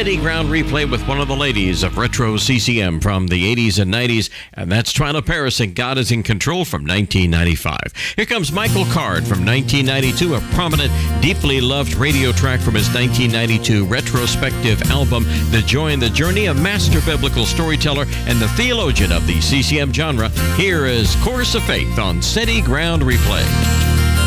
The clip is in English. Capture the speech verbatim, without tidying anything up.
Steady Ground replay with one of the ladies of retro C C M from the eighties and nineties, and that's Twyla Paris and God is in Control from nineteen ninety-five. Here comes Michael Card from nineteen ninety-two, a prominent, deeply loved radio track from his nineteen ninety-two retrospective album, The Joy and the Journey, a master biblical storyteller and the theologian of the C C M genre. Here is Chorus of Faith on Steady Ground Replay.